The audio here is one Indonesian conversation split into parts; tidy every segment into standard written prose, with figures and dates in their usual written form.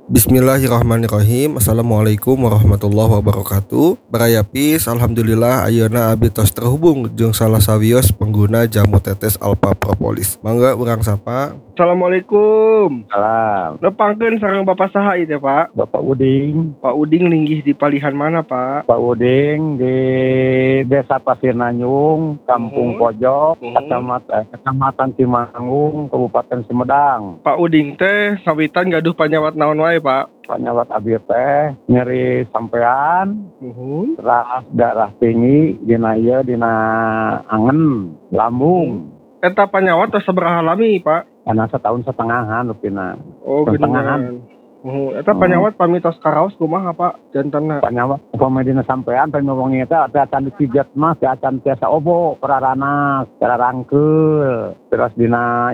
Bismillahirrahmanirrahim. Assalamualaikum warahmatullahi wabarakatuh. Barayapis, alhamdulillah ayeuna abdi tos terhubung jeung salah sawios pengguna jamu tetes Alpha Propolis. Mangga urang sapa. Assalamualaikum. Salam. Nepangkeun sareng Bapak saha ieu teh, Pak? Bapak Uding. Pak Uding linggih di palihan mana, Pak? Pak Uding di Desa Pasir Nanyung, Kampung Pojok, Kecamatan Cimangung, Kabupaten Sumedang. Pak Uding teh sawitan gaduh panyawat naon wae, Pak? Panyawat abi teh nyeri sampean, terus darah tinggi dina angen, lambung. Eta panyawat tos sabaraha lami, Pak? Karena setahun setengahan rupina. Oh, geningan. Eta panyawat pamitos karaos kumaha, Pak? Jantanna. Panyawat komedina sampean teh ngomong eta teh acan dipijet mah teh acan tiasa obo peraranas, cara rangkeul. Terus dina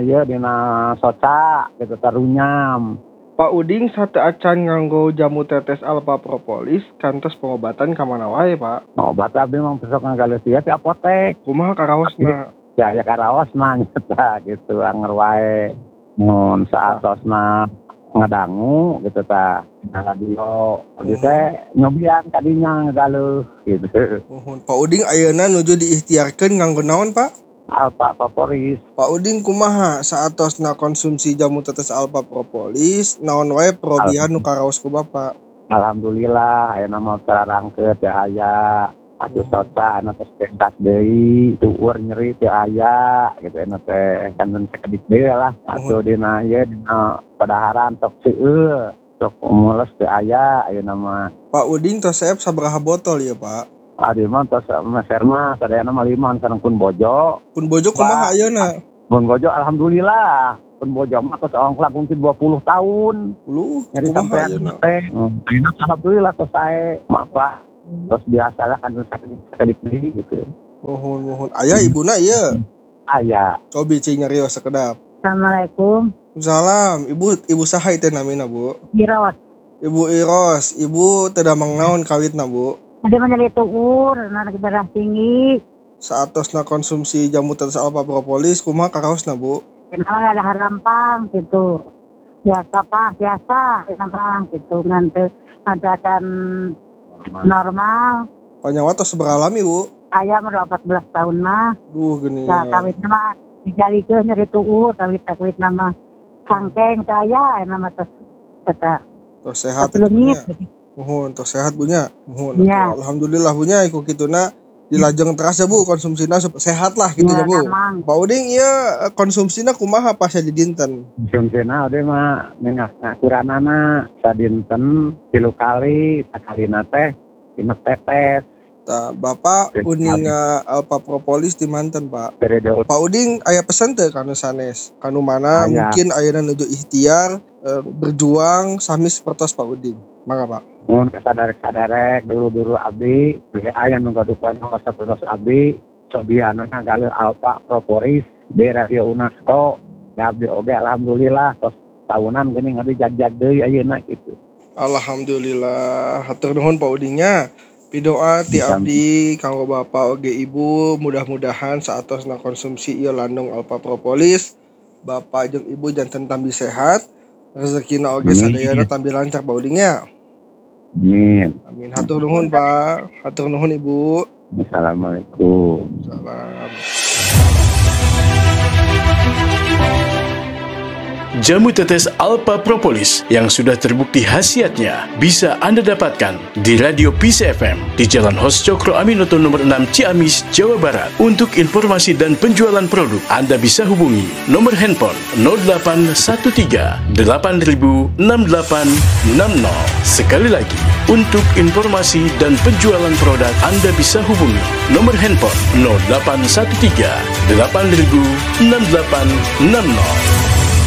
soca gitu tarunyam. Pak Uding sate acan nganggo jamu tetes Alpha Propolis kantos pengobatan ka mana wae, Pak? Obat abdi mah besok ngagaleus ieu di apotek. Kumaha karaosna? Ya karaosna nyata gitu anger wae. Mun saatosna ngadangu gitu tah. Nah radio abdi teh nyobian kadinya ngagaleus gitu. Pak Uding ayeuna nuju diikhtiarkeun nganggo naon, Pak? Alpha Propolis. Pak Uding kumaha saatosna konsumsi jamu tetes Alpha Propolis naon wae perobihan nu karaos ku Bapak? Alhamdulillah ayeuna mah sarangkeut teh aya. Aduh soca anak pentas deui, tueur nyeri teu aya gitu anu teh kan sakedik deui lah. Atuh dina padaharan tok seueur, tok mules teu aya ayeuna mah. Pak Uding tos saep sabaraha botol ya, Pak? Adi mah tos meser mah sadayana mah 5 sareng pun bojo. Pun bojo kumaha ayeuna? Pun bojo alhamdulillah. Pun bojo mah tos ongklak mungkin 20 tahun. Nyeri sampean teh. Alhamdulillah tos sae mah terus biasa lah kan sakedik deui gitu. Mohon. Aya ibuna ieu? Aya. Cobi cing nyarios sakedap. Assalamualaikum. Salam. Ibu saha teh namina, Bu? Iros. Ibu Iros. Ibu teu damang naon kawitna, Bu? Ada menjadi tuur, anak darah tinggi. Saatosna konsumsi jamu tetes Alpha Propolis kumaha karaosna, Bu? Kenal ada harampang gitu. Biasa harampang gitu. Nanti ada kan normal. Panyawat tos sabaraha lami, Bu? Ayam udah 14 tahun mah. Gini. Nah, kawitna mah dijalikeun nyeri tuur, kawit nama sangkeng saya nama tos Tos sehat. Mohon tos sehat bunya. Mohon. Ya. Alhamdulillah bunya iku kituna dilajeng terasa, Bu, konsumsina sehat lah gitu ya, Bu. Pak Uding ieu konsumsina kumaha pas di dinten? Konsumsina ade mah ngakuranana sadinten 3 kali, sakalina teh 5 tetes. Tah, Bapak uninga Alpha Propolis di manten, Pak. Periode. Pak Uding aya pesen teh kanu sanes? Kanu mana mungkin ayeuna nuju ikhtiar berjuang sami sapertos Pak Uding. Mangga, Pak. Mun kasadarek dulu abdi aya nu gadupan sapertos abdi cobiana ngagaleus Alpha Propolis di Radio UNESCO. Abdi oge alhamdulillah tos tahunan geuning abdi jag-jag deui ayeuna kitu. Alhamdulillah, hatur nuhun Pak Udingnya. Pidoa ti abdi kanggo Bapak oge Ibu, mudah-mudahan saatosna konsumsi ieu landung Alpha Propolis, Bapak jeung Ibu janten tambi sehat, rezekina oge sadayana tambi lancar Pak Udingnya. Amin. Hatur nuhun, Pak. Hatur nuhun, Ibu. Assalamualaikum. Salam. Jamu tetes Alpha Propolis yang sudah terbukti khasiatnya bisa Anda dapatkan di Radio Peace FM di Jalan Hos Cokro Aminoto nomor 6 Ciamis, Jawa Barat. Untuk informasi dan penjualan produk, Anda bisa hubungi nomor handphone 0813 8000 6860. Sekali lagi, untuk informasi dan penjualan produk, Anda bisa hubungi nomor handphone 0813 8000 6860.